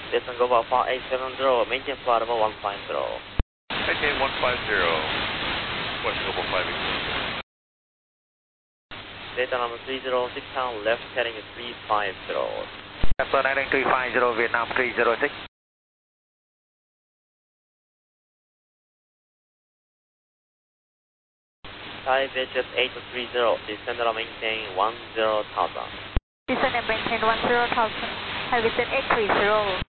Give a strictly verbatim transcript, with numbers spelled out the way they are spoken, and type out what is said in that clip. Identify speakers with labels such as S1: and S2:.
S1: Descend Global four eight seven zero, maintain flight level one five zero.
S2: Maintain one five zero, West Global five eight seven zero.
S1: Data number three zero six pound, left heading three five zero.
S3: Apple nine three five zero, Vietnam three zero six.
S1: Thai V H F eight three zero, descend and maintain one zero thousand.
S4: Descend and maintain one zero thousand. Thai V H F eight three zero.